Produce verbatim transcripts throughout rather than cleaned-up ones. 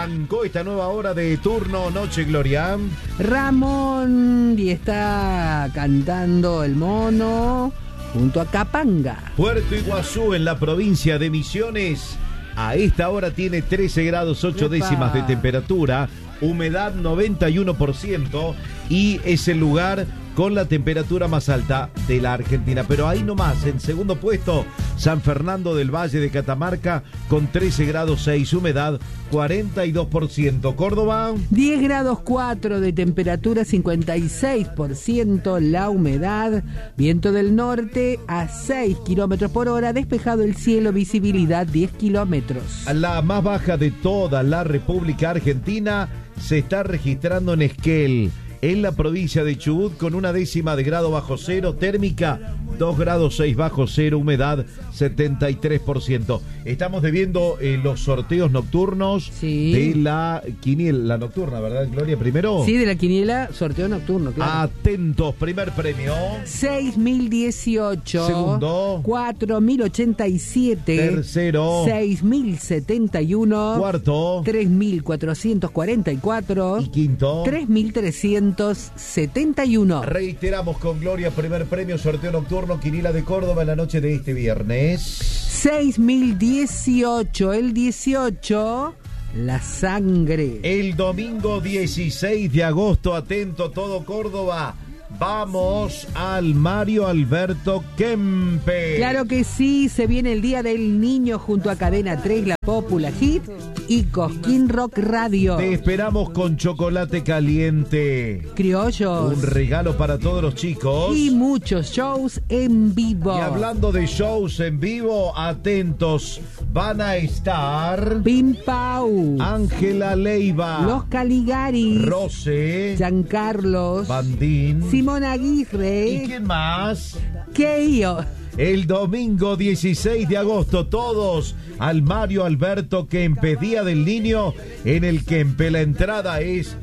Arrancó esta nueva hora de Turno Noche Gloria. Ramón y está cantando El Mono junto a Capanga. Puerto Iguazú, en la provincia de Misiones, a esta hora tiene trece grados ocho Epa. décimas de temperatura, humedad noventa y uno por ciento y es el lugar con la temperatura más alta de la Argentina. Pero ahí nomás, en segundo puesto, San Fernando del Valle de Catamarca con trece grados seis, humedad cuarenta y dos por ciento. Córdoba, diez grados cuatro de temperatura, cincuenta y seis por ciento la humedad, viento del norte a seis kilómetros por hora, despejado el cielo, visibilidad diez kilómetros. la más baja de toda la República Argentina se está registrando en Esquel, en la provincia de Chubut, con una décima de grado bajo cero, térmica dos grados seis bajo cero, humedad setenta y tres por ciento. Estamos debiendo eh, los sorteos nocturnos Sí. de la quiniela, la nocturna, ¿verdad, Gloria? Primero. Sí, de la quiniela, sorteo nocturno, claro. Atentos, primer premio. seis mil dieciocho. Segundo. cuatro mil ochenta y siete. Tercero. seis mil setenta y uno. Cuarto. tres mil cuatrocientos cuarenta y cuatro. Y quinto. tres mil trescientos setenta y uno. Reiteramos con Gloria, primer premio, sorteo nocturno, Quiniela de Córdoba en la noche de este viernes. seis mil dieciocho, el dieciocho, la sangre. El domingo dieciséis de agosto, atento todo Córdoba, vamos al Mario Alberto Kempe. Claro que sí, se viene el Día del Niño junto a Cadena tres, La Popular Hit y Cosquín Rock Radio. Te esperamos con chocolate caliente, Criollos. un regalo para todos los chicos. Y muchos shows en vivo. Y hablando de shows en vivo, atentos, van a estar Pim Pau, Ángela Leiva, Los Caligaris, Rose, Giancarlos, Bandín. Simón ¿Y Aguirre, quién más? Keio. El domingo dieciséis de agosto, todos al Mario Alberto Kempe, Día del Niño, en el Kempe. La entrada es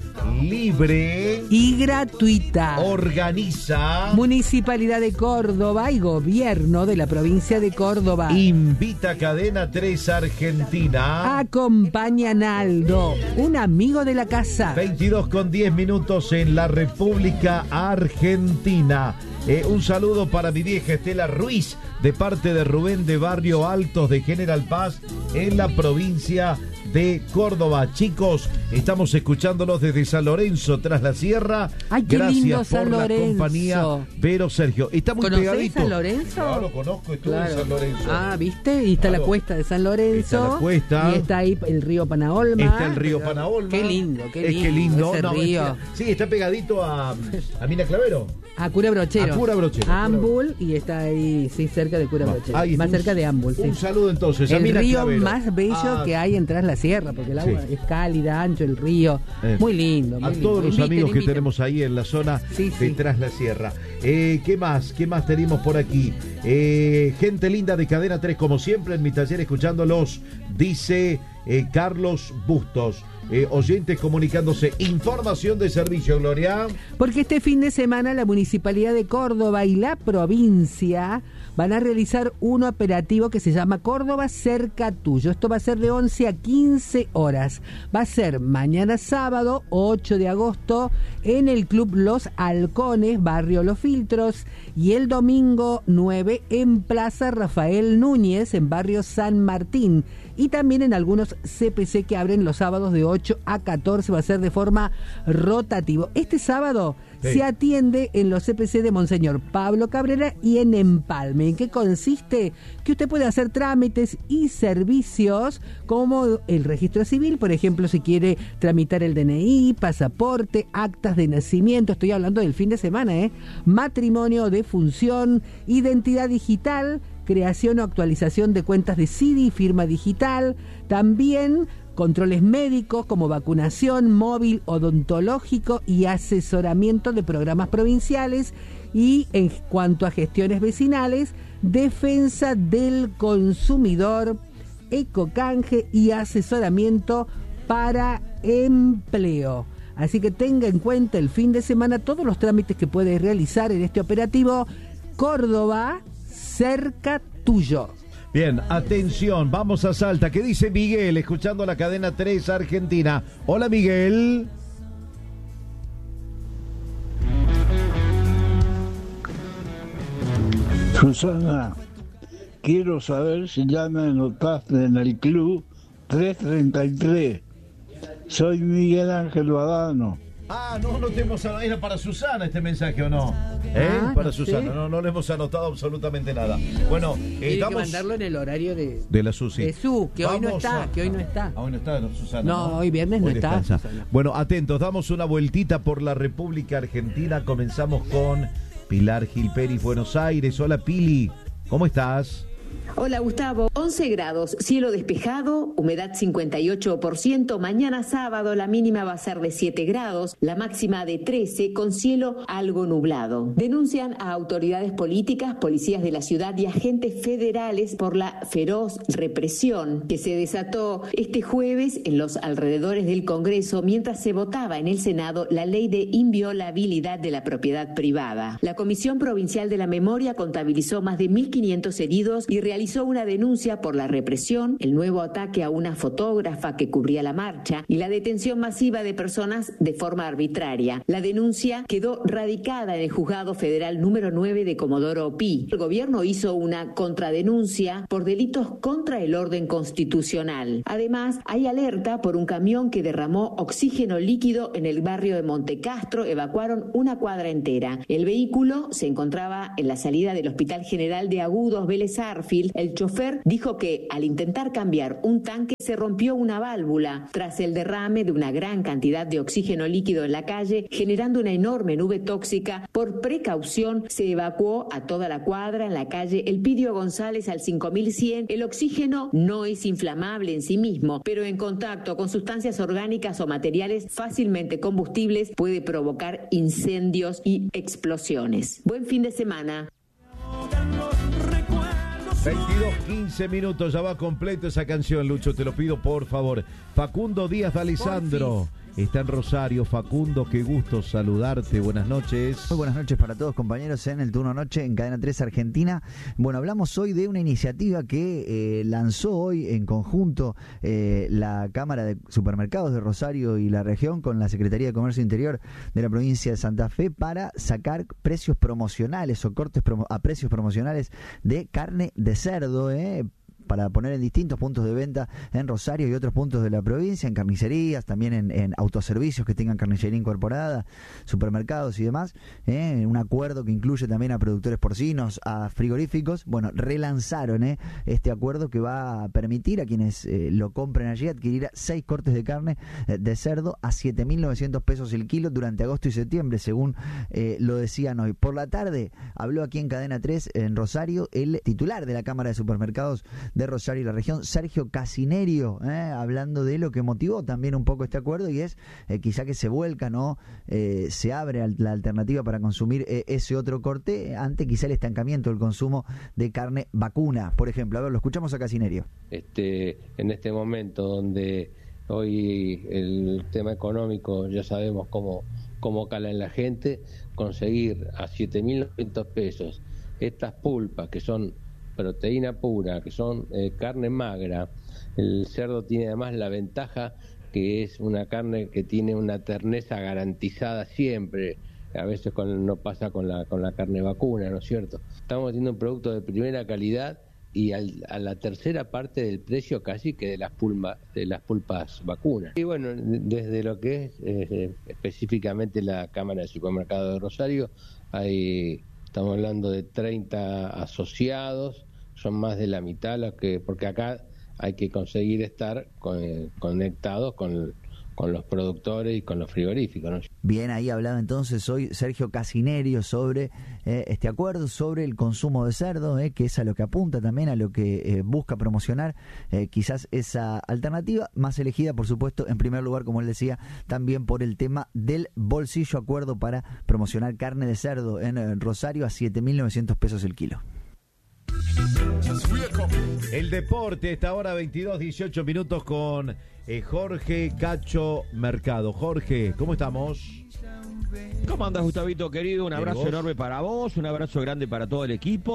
libre. Y gratuita. Organiza. Municipalidad de Córdoba y Gobierno de la provincia de Córdoba. Invita Cadena tres Argentina. Acompaña a Naldo, un amigo de la casa. veintidós con diez minutos en la República Argentina. Eh, un saludo para mi vieja Estela Ruiz, de parte de Rubén de Barrio Altos de General Paz, en la provincia de Córdoba. Chicos, estamos escuchándolos desde San Lorenzo, tras la sierra. Ay, qué Gracias lindo por San la Lorenzo. compañía, Vero, Sergio. Está muy ¿Conocés pegadito. San Lorenzo? Claro, conozco, estuve Claro. en San Lorenzo. Ah, ¿viste? Y está Claro. la cuesta de San Lorenzo. Está la cuesta. Y está ahí el río Panaolma. Está el río Panaolma. Qué lindo, qué Es lindo. que lindo. Ese No, río. es que- sí, está pegadito a, a Mina Clavero. A Cura Brochero. A Cura Brochero. Ambul, y está ahí, sí, cerca de Cura Brochero. Ahí, Más un- cerca de Ambul, sí. Un saludo entonces a El Mina río Clavero. más bello Ah, que hay en Tras la Sierra, porque el agua Sí. es cálida, ancho el río. Eh, Muy lindo. Muy a lindo. todos los Inviten, amigos que inviten. tenemos ahí en la zona Sí, de sí. Tras la Sierra. Eh, ¿Qué más? ¿Qué más tenemos por aquí? Eh, gente linda de Cadena tres, como siempre, en mi taller escuchándolos, dice eh, Carlos Bustos. Eh, oyentes comunicándose. Información de servicio, Gloria. Porque este fin de semana la Municipalidad de Córdoba y la provincia van a realizar un operativo que se llama Córdoba Cerca Tuyo. Esto va a ser de once a quince horas. Va a ser mañana sábado, ocho de agosto, en el Club Los Halcones, Barrio Los Filtros, y el domingo nueve en Plaza Rafael Núñez, en Barrio San Martín. Y también en algunos C P C que abren los sábados de ocho a catorce, va a ser de forma rotativa. Este sábado Sí. se atiende en los C P C de Monseñor Pablo Cabrera y en Empalme. ¿En qué consiste? Que usted puede hacer trámites y servicios como el registro civil, por ejemplo, si quiere tramitar el D N I, pasaporte, actas de nacimiento, estoy hablando del fin de semana, ¿eh? Matrimonio, defunción, identidad digital, creación o actualización de cuentas de C I D I, firma digital, también controles médicos como vacunación, móvil, odontológico y asesoramiento de programas provinciales. Y en cuanto a gestiones vecinales, defensa del consumidor, ecocanje y asesoramiento para empleo. Así que tenga en cuenta el fin de semana todos los trámites que puede realizar en este operativo Córdoba Cerca Tuyo. Bien, atención, vamos a Salta. ¿Qué dice Miguel? Escuchando la cadena tres Argentina. Hola, Miguel. Susana, quiero saber si ya me anotaste en el club trescientos treinta y tres. Soy Miguel Ángel Badano. Ah, no, no te hemos anotado. ¿Era para Susana este mensaje o no? ¿Eh? Ah, para no Susana, sé. no, no le hemos anotado absolutamente nada. Bueno, eh, Tiene que damos... mandarlo en el horario de, De la Susi. de Su, que hoy no Vamos está, a- que hoy no está. Ah, hoy no está, no, Susana. No, hoy viernes no está, descansa. Susana. Bueno, atentos, damos una vueltita por la República Argentina. Comenzamos con Pilar Gilperi, Buenos Aires. Hola, Pili, ¿cómo estás? Hola Gustavo, once grados, cielo despejado, humedad cincuenta y ocho por ciento, mañana sábado la mínima va a ser de siete grados, la máxima de trece con cielo algo nublado. Denuncian a autoridades políticas, policías de la ciudad y agentes federales por la feroz represión que se desató este jueves en los alrededores del Congreso mientras se votaba en el Senado la ley de inviolabilidad de la propiedad privada. La Comisión Provincial de la Memoria contabilizó más de mil quinientos heridos y realizó una denuncia por la represión, el nuevo ataque a una fotógrafa que cubría la marcha y la detención masiva de personas de forma arbitraria. La denuncia quedó radicada en el Juzgado Federal número nueve de Comodoro Pi. El gobierno hizo una contradenuncia por delitos contra el orden constitucional. Además, hay alerta por un camión que derramó oxígeno líquido en el barrio de Montecastro. Evacuaron una cuadra entera. El vehículo se encontraba en la salida del Hospital General de Agudos Vélez Arfield. El chofer dijo que al intentar cambiar un tanque se rompió una válvula tras el derrame de una gran cantidad de oxígeno líquido en la calle, generando una enorme nube tóxica. Por precaución se evacuó a toda la cuadra en la calle Elpidio González al cinco mil cien. El oxígeno no es inflamable en sí mismo, pero en contacto con sustancias orgánicas o materiales fácilmente combustibles puede provocar incendios y explosiones. Buen fin de semana. veintidós quince minutos, ya va completo esa canción, Lucho, te lo pido por favor. Facundo Díaz de Alessandro está en Rosario. Facundo, qué gusto saludarte, buenas noches. Muy buenas noches para todos, compañeros, en el turno noche en Cadena tres Argentina. Bueno, hablamos hoy de una iniciativa que eh, lanzó hoy en conjunto eh, la Cámara de Supermercados de Rosario y la región con la Secretaría de Comercio Interior de la provincia de Santa Fe para sacar precios promocionales o cortes promo- a precios promocionales de carne de cerdo, eh, para poner en distintos puntos de venta en Rosario y otros puntos de la provincia, en carnicerías, también en, en autoservicios que tengan carnicería incorporada, supermercados y demás, ¿eh? Un acuerdo que incluye también a productores porcinos, a frigoríficos. Bueno, relanzaron ¿eh? este acuerdo que va a permitir a quienes eh, lo compren allí adquirir seis cortes de carne eh, de cerdo a siete mil novecientos pesos el kilo durante agosto y septiembre, según eh, lo decían hoy. Por la tarde habló aquí en Cadena tres en Rosario el titular de la Cámara de Supermercados de Rosario y la región, Sergio Casinerio, eh, hablando de lo que motivó también un poco este acuerdo, y es eh, quizá que se vuelca, ¿no? Eh, se abre al, la alternativa para consumir eh, ese otro corte ante quizá el estancamiento del consumo de carne vacuna, por ejemplo. A ver, lo escuchamos a Casinerio. Este, en este momento donde hoy el tema económico ya sabemos cómo, cómo cala en la gente, conseguir a siete mil novecientos pesos estas pulpas que son proteína pura, que son eh, carne magra. El cerdo tiene además la ventaja que es una carne que tiene una terneza garantizada siempre. A veces con, no pasa con la con la carne vacuna, ¿no es cierto? Estamos haciendo un producto de primera calidad y al, a la tercera parte del precio casi que de las pulpa, de las pulpas vacunas. Y bueno, desde lo que es eh, específicamente la Cámara de Supermercados de Rosario, hay, estamos hablando de treinta asociados, son más de la mitad los que, porque acá hay que conseguir estar con, eh, conectados con, con los productores y con los frigoríficos, ¿no? Bien, ahí hablaba entonces hoy Sergio Casinerio sobre eh, este acuerdo, sobre el consumo de cerdo, eh, que es a lo que apunta también, a lo que eh, busca promocionar, eh, quizás esa alternativa, más elegida por supuesto en primer lugar, como él decía, también por el tema del bolsillo, acuerdo para promocionar carne de cerdo en eh, Rosario a siete mil novecientos pesos el kilo. El deporte, esta hora veintidós, dieciocho minutos con eh, Jorge Cacho Mercado. Jorge, ¿cómo estamos? ¿Cómo andas, Gustavito, querido? Un abrazo ¿Vos? enorme para vos, un abrazo grande para todo el equipo.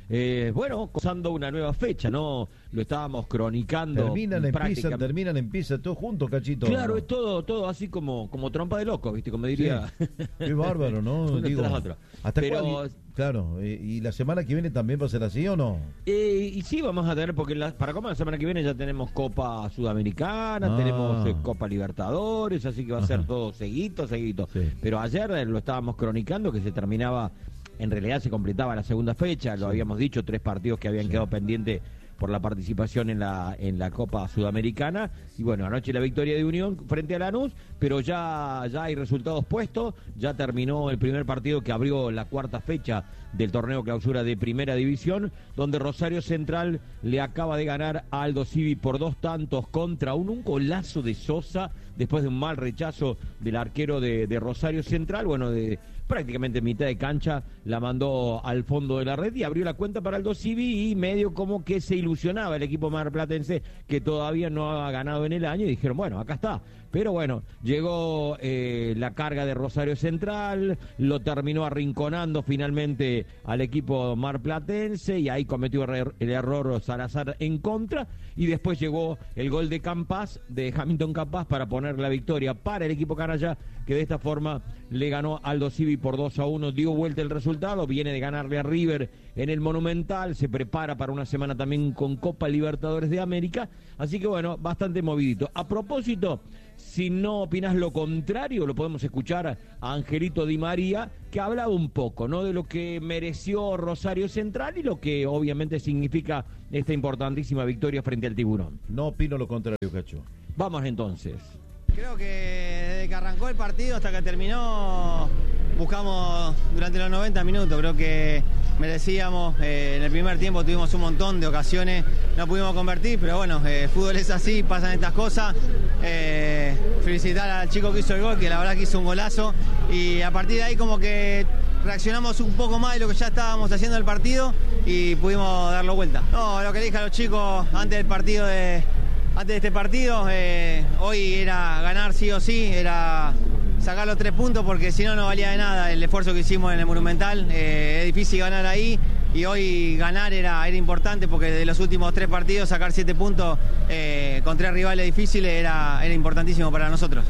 Eh, bueno, usando una nueva fecha, ¿no? Lo estábamos cronicando. Terminan, empiezan, práctica... terminan, empiezan, todo junto, Cachito. Claro, ¿no? es todo, todo así como, como trompa de loco, ¿viste? Como diría. Sí. Qué bárbaro, ¿no? Uno Digo, tras otro. ¿hasta Pero... cuál? Claro, eh, ¿y la semana que viene también va a ser así o no? Eh, y sí, vamos a tener, porque la, para Copa la semana que viene ya tenemos Copa Sudamericana, Ah. tenemos eh, Copa Libertadores, así que va a ser Ajá. todo seguito, seguito. Sí. Pero ayer eh, lo estábamos cronicando, que se terminaba, en realidad se completaba la segunda fecha, lo habíamos dicho, tres partidos que habían Sí. quedado pendientes por la participación en la en la Copa Sudamericana. Y bueno, anoche la victoria de Unión frente a Lanús, pero ya, ya hay resultados puestos, ya terminó el primer partido que abrió la cuarta fecha del torneo clausura de Primera División, donde Rosario Central le acaba de ganar a Aldo Civi por dos tantos contra uno, un golazo de Sosa, después de un mal rechazo del arquero de, de Rosario Central, bueno, de prácticamente mitad de cancha, la mandó al fondo de la red y abrió la cuenta para Aldo Civi, y medio como que se ilusionaba el equipo marplatense, que todavía no ha ganado en el año, y dijeron, bueno, acá está. Pero bueno, llegó eh, la carga de Rosario Central, lo terminó arrinconando finalmente al equipo marplatense, y ahí cometió er- el error Salazar en contra, y después llegó el gol de Campas, de Hamilton Campas, para poner la victoria para el equipo canalla, que de esta forma le ganó Aldo Civi por dos a uno, dio vuelta el resultado, viene de ganarle a River en el Monumental, se prepara para una semana también con Copa Libertadores de América, así que bueno, bastante movidito. A propósito, si no opinas lo contrario, lo podemos escuchar a Angelito Di María, que hablaba un poco, ¿no?, de lo que mereció Rosario Central y lo que obviamente significa esta importantísima victoria frente al Tiburón. No opino lo contrario, Cacho. Vamos entonces. Creo que desde que arrancó el partido hasta que terminó, buscamos durante los noventa minutos, creo que merecíamos. Eh, en el primer tiempo tuvimos un montón de ocasiones, no pudimos convertir, pero bueno, eh, el fútbol es así, pasan estas cosas. Eh, felicitar al chico que hizo el gol, que la verdad que hizo un golazo, y a partir de ahí como que reaccionamos un poco más de lo que ya estábamos haciendo en el partido y pudimos darlo vuelta. No, lo que le dije a los chicos antes del partido de... Antes de este partido, eh, hoy era ganar sí o sí, era sacar los tres puntos, porque si no, no valía de nada el esfuerzo que hicimos en el Monumental. Eh, es difícil ganar ahí, y hoy ganar era, era importante, porque de los últimos tres partidos sacar siete puntos eh, con tres rivales difíciles era, era importantísimo para nosotros.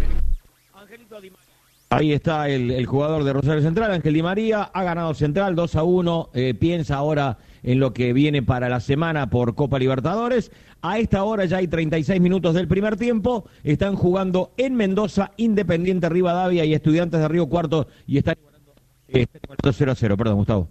Ahí está el, el jugador de Rosario Central, Ángel Di María, ha ganado Central dos a uno, eh, piensa ahora en lo que viene para la semana por Copa Libertadores. A esta hora ya hay treinta y seis minutos del primer tiempo, están jugando en Mendoza Independiente Rivadavia y Estudiantes de Río Cuarto, y están eh, cero a cero, perdón, Gustavo.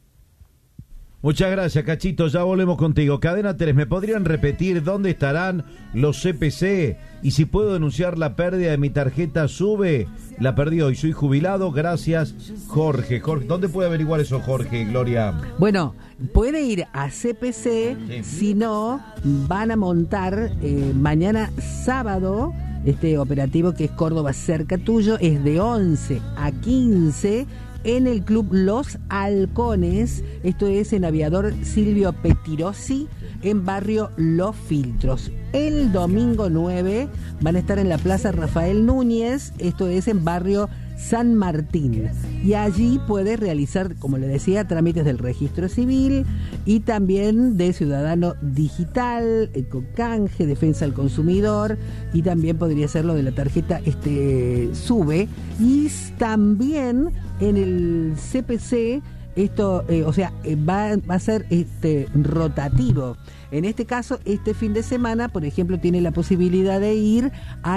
Muchas gracias, Cachito, ya volvemos contigo. Cadena tres, ¿me podrían repetir dónde estarán los C P C? Y si puedo denunciar la pérdida de mi tarjeta SUBE, la perdí hoy, soy jubilado, gracias, Jorge. Jorge, ¿dónde puede averiguar eso, Jorge, Gloria? Bueno, puede ir a C P C, Sí. si no, van a montar eh, mañana sábado este operativo que es Córdoba Cerca Tuyo, es de once a quince en el Club Los Halcones, esto es en Aviador Silvio Petirosi, en barrio Los Filtros. El domingo nueve van a estar en la Plaza Rafael Núñez, esto es en barrio San Martín, y allí puede realizar, como le decía, trámites del registro civil y también de ciudadano digital, ecocanje, defensa del consumidor, y también podría ser lo de la tarjeta este SUBE, y también en el C P C esto, eh, o sea, eh, va, va a ser este rotativo. En este caso, este fin de semana, por ejemplo, tiene la posibilidad de ir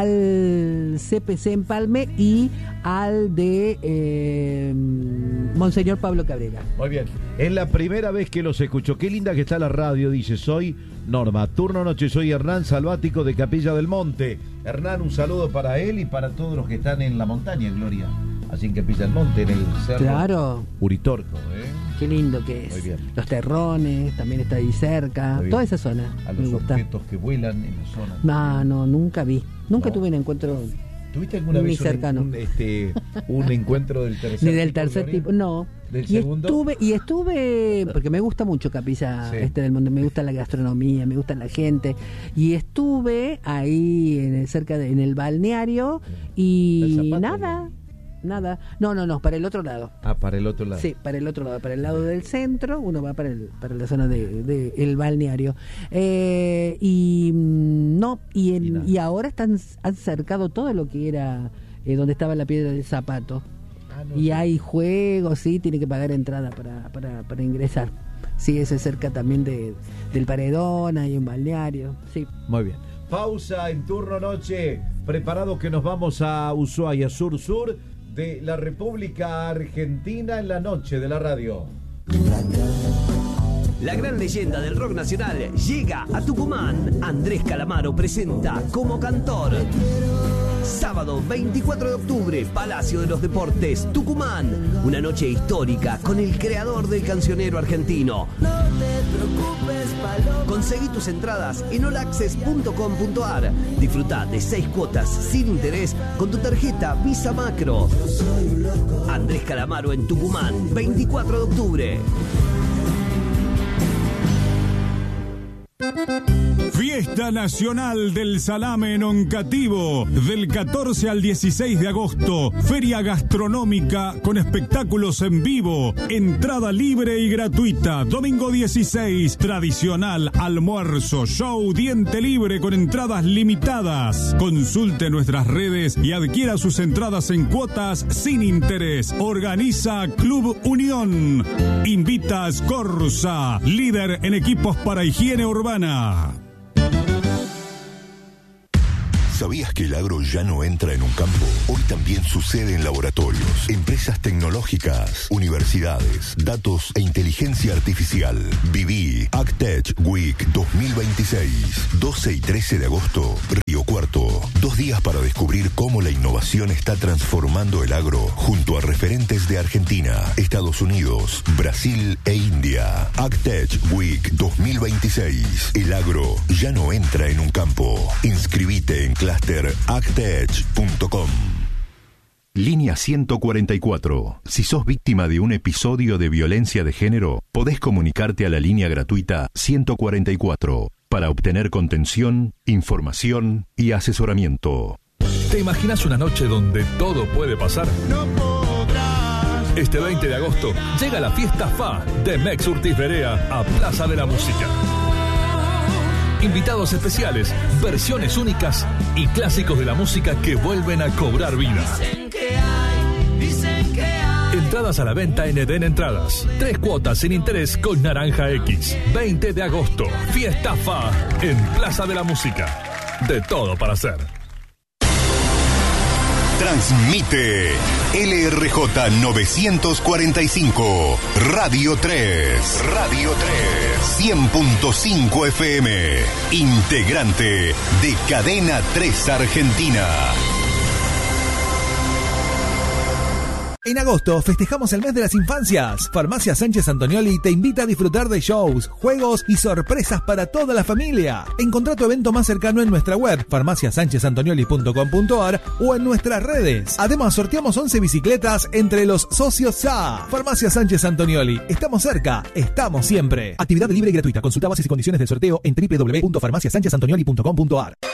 al C P C Empalme y al de eh, Monseñor Pablo Cabrera. Muy bien, es la primera vez que los escucho. Qué linda que está la radio, dice, soy Norma. Turno noche, soy Hernán Salvático de Capilla del Monte. Hernán, un saludo para él y para todos los que están en la montaña, Gloria. Así en Capilla del Monte, en el cerro Claro. Uritorco, ¿eh? Qué lindo que es. Muy bien. Los Terrones, también está ahí cerca. Muy bien. Toda esa zona. A Me los gusta. objetos que vuelan en la zona. No, no, nunca vi. Nunca No. tuve un encuentro ¿Tuviste alguna ni vez un, cercano. un, este, un encuentro del tercer ni del tipo, tercer Gloria? tipo. No. ¿Del y segundo? estuve, y estuve, porque me gusta mucho Capilla Sí. este del Monte, me gusta la gastronomía, me gusta la gente. Y estuve ahí en el, cerca de, en el balneario ¿El y Zapato? nada. nada. No, no, no, para el otro lado. Ah, para el otro lado. Sí, para el otro lado, para el lado del centro, uno va para el para la zona de, de el balneario. Eh, y no, y, en, y, y ahora están han cercado todo lo que era eh, donde estaba la piedra del zapato. Ah, no, y sí. Hay juegos, sí, tiene que pagar entrada para, para, para ingresar. Sí, eso es cerca también de, del Paredón, hay un balneario, sí. Muy bien. Pausa en turno noche. Preparado que nos vamos a Ushuaia, sur sur de la República Argentina en la noche de la radio. La gran leyenda del rock nacional llega a Tucumán. Andrés Calamaro presenta como cantor. Sábado veinticuatro de octubre, Palacio de los Deportes, Tucumán. Una noche histórica con el creador del cancionero argentino. No te preocupes, Paloma. Conseguí tus entradas en all access punto com punto a r. Disfruta de seis cuotas sin interés con tu tarjeta Visa Macro. Andrés Calamaro en Tucumán, veinticuatro de octubre. Fiesta Nacional del Salame en Oncativo, del catorce al dieciséis de agosto. Feria gastronómica con espectáculos en vivo. Entrada libre y gratuita. Domingo dieciséis, tradicional almuerzo, show, diente libre con entradas limitadas. Consulte nuestras redes y adquiera sus entradas en cuotas sin interés. Organiza Club Unión. Invita Scorza, líder en equipos para higiene urbana. ¿Sabías que el agro ya no entra en un campo? Hoy también sucede en laboratorios, empresas tecnológicas, universidades, datos e inteligencia artificial. Viví AgTech Week dos mil veintiséis, doce y trece de agosto, Río Cuarto. Dos días para descubrir cómo la innovación está transformando el agro junto a referentes de Argentina, Estados Unidos, Brasil e India. AgTech Week dos mil veintiséis. El agro ya no entra en un campo. Inscribite en cluster agtech punto com. Línea ciento cuarenta y cuatro. Si sos víctima de un episodio de violencia de género, podés comunicarte a la línea gratuita ciento cuarenta y cuatro para obtener contención, información y asesoramiento. ¿Te imaginas una noche donde todo puede pasar? No podrás. Este veinte de agosto llega la fiesta F A de Mex Urtiz Berea a Plaza de la Música. Invitados especiales, versiones únicas y clásicos de la música que vuelven a cobrar vida. Dicen que hay, dicen que hay. Entradas a la venta en Eden Entradas. Tres cuotas sin interés con Naranja X. veinte de agosto, fiesta F A en Plaza de la Música. De todo para hacer. Transmite L R J novecientos cuarenta y cinco, Radio tres. Radio tres. cien punto cinco F M. Integrante de Cadena tres Argentina. En agosto festejamos el mes de las infancias. Farmacia Sánchez Antonioli te invita a disfrutar de shows, juegos y sorpresas para toda la familia. Encontrá tu evento más cercano en nuestra web, farmacia sánchez antonioli punto com punto a r o en nuestras redes. Además, sorteamos once bicicletas entre los socios S A. Farmacia Sánchez Antonioli. Estamos cerca, estamos siempre. Actividad libre y gratuita. Consulta bases y condiciones del sorteo en doble u doble u doble u punto farmacia sánchez antonioli punto com punto a r.